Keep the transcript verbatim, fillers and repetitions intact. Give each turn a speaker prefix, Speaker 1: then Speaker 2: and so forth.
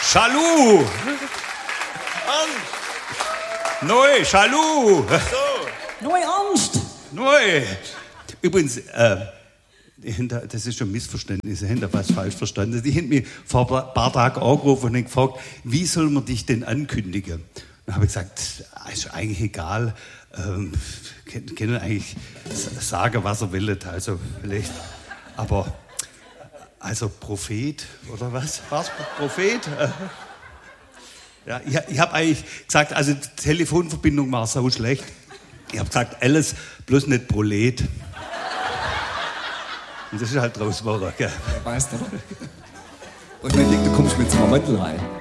Speaker 1: Chalut! Neu, Chalut!
Speaker 2: So. Neu Angst!
Speaker 1: Neu! Übrigens, äh, das ist schon ein Missverständnis, ich habe was falsch verstanden. Die haben mich vor ein paar Tagen angerufen und gefragt, wie soll man dich denn ankündigen? Dann habe ich gesagt, ist eigentlich egal, ähm, können eigentlich sagen, was er will, also vielleicht, aber, also Prophet, oder was? Was, Prophet? Ja, ich, ich habe eigentlich gesagt, also die Telefonverbindung war so schlecht. Ich habe gesagt, alles, bloß nicht Prolet. Und das ist halt draus geworden, gell?
Speaker 3: Weißt du? Und ich denke, du kommst mit so einem Mantel rein.